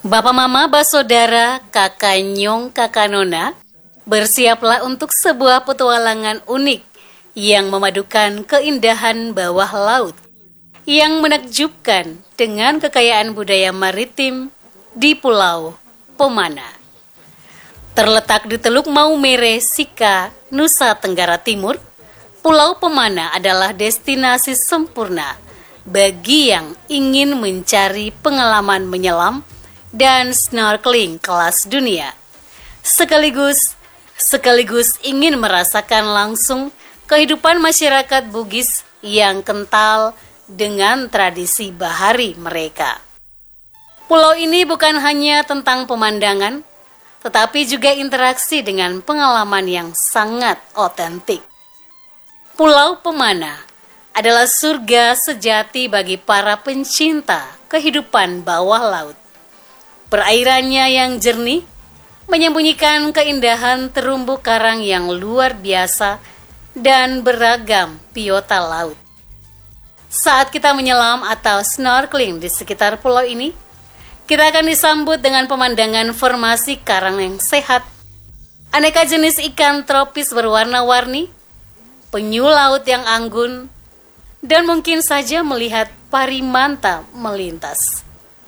Bapak Mama, Basodara, Kakak Nyong, Kakak Nona, bersiaplah untuk sebuah petualangan unik yang memadukan keindahan bawah laut, yang menakjubkan dengan kekayaan budaya maritim di Pulau Pemana. Terletak di Teluk Maumere, Sika, Nusa Tenggara Timur, Pulau Pemana adalah destinasi sempurna bagi yang ingin mencari pengalaman menyelam dan snorkeling kelas dunia, sekaligus ingin merasakan langsung kehidupan masyarakat Bugis yang kental dengan tradisi bahari mereka. Pulau ini bukan hanya tentang pemandangan, tetapi juga interaksi dengan pengalaman yang sangat otentik. Pulau Pemana adalah surga sejati bagi para pencinta kehidupan bawah laut. Perairannya yang jernih menyembunyikan keindahan terumbu karang yang luar biasa dan beragam biota laut. Saat kita menyelam atau snorkeling di sekitar pulau ini, kita akan disambut dengan pemandangan formasi karang yang sehat, aneka jenis ikan tropis berwarna-warni, penyu laut yang anggun, dan mungkin saja melihat parimanta melintas.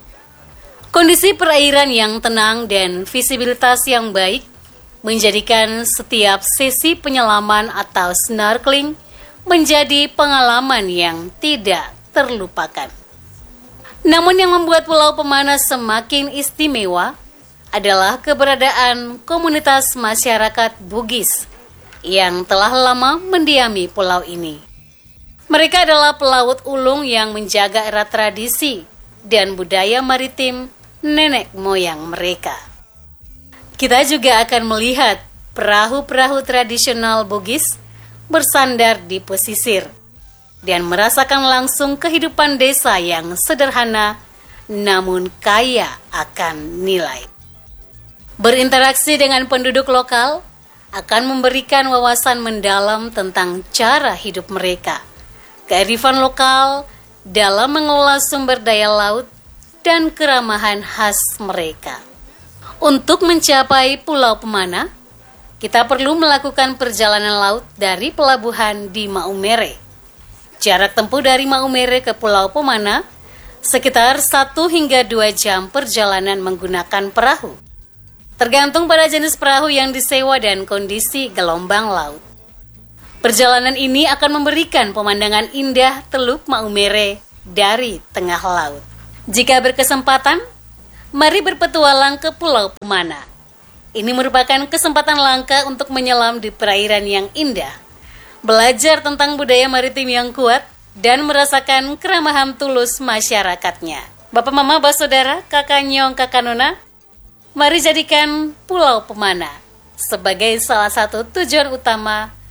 Kondisi perairan yang tenang dan visibilitas yang baik menjadikan setiap sesi penyelaman atau snorkeling menjadi pengalaman yang tidak terlupakan. Namun yang membuat Pulau Pemana semakin istimewa adalah keberadaan komunitas masyarakat Bugis yang telah lama mendiami pulau ini. Mereka adalah pelaut ulung yang menjaga erat tradisi dan budaya maritim nenek moyang mereka. Kita juga akan melihat perahu-perahu tradisional Bugis bersandar di pesisir dan merasakan langsung kehidupan desa yang sederhana namun kaya akan nilai. Berinteraksi dengan penduduk lokal akan memberikan wawasan mendalam tentang cara hidup mereka, kearifan lokal dalam mengelola sumber daya laut, dan keramahan khas mereka. Untuk mencapai Pulau Pemana, kita perlu melakukan perjalanan laut dari pelabuhan di Maumere. Jarak tempuh dari Maumere ke Pulau Pemana sekitar 1 hingga 2 jam perjalanan menggunakan perahu, tergantung pada jenis perahu yang disewa dan kondisi gelombang laut. Perjalanan ini akan memberikan pemandangan indah Teluk Maumere dari tengah laut. Jika berkesempatan, mari berpetualang ke Pulau Pemana. Ini merupakan kesempatan langka untuk menyelam di perairan yang indah, belajar tentang budaya maritim yang kuat, dan merasakan keramahan tulus masyarakatnya. Bapak Mama, Basodara, Kakak Nyong, Kakak Nona, mari jadikan Pulau Pemana sebagai salah satu tujuan utama